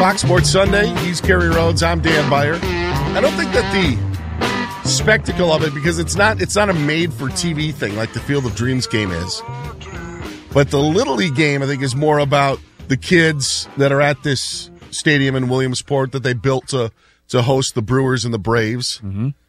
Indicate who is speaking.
Speaker 1: Fox Sports Sunday. He's Kerry Rhodes. I'm Dan Beyer. I don't think that the spectacle of it, because it's not a made-for-TV thing like the Field of Dreams game is. But the Little League game, I think, is more about the kids that are at this stadium in Williamsport that they built to host the Brewers and the Braves.
Speaker 2: Mm-hmm.